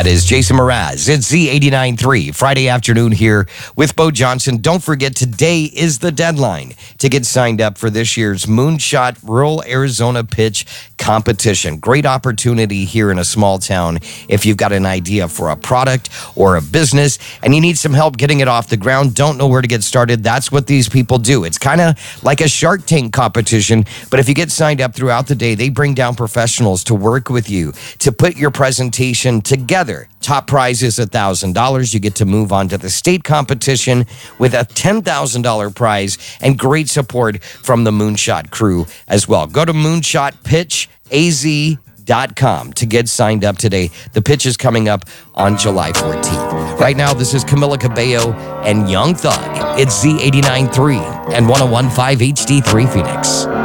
That is Jason Mraz. It's Z89.3, Friday afternoon here with Bo Johnson. Don't forget, today is the deadline to get signed up for this year's Moonshot Rural Arizona Pitch Competition. Great opportunity here in a small town if you've got an idea for a product or a business and you need some help getting it off the ground, don't know where to get started. That's what these people do. It's kind of like a Shark Tank competition, but if you get signed up throughout the day, they bring down professionals to work with you to put your presentation together. Top prize is $1,000. You get to move on to the state competition with a $10,000 prize and great support from the Moonshot crew as well. Go to moonshotpitchaz.com to get signed up today. The pitch is coming up on July 14th. Right now, this is Camila Cabello and Young Thug. It's Z89.3 and 101.5 HD3 Phoenix.